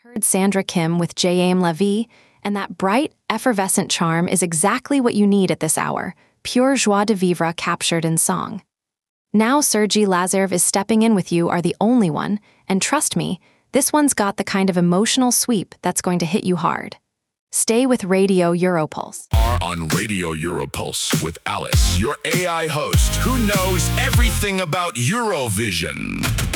Heard Sandra Kim with J.A.M. Levy, and that bright, effervescent charm is exactly what you need at this hour, pure joie de vivre captured in song. Now Sergei Lazarev is stepping in with You Are the Only One, and trust me, this one's got the kind of emotional sweep that's going to hit you hard. Stay with Radio Europulse. Are on Radio Europulse with Alice, your AI host who knows everything about Eurovision.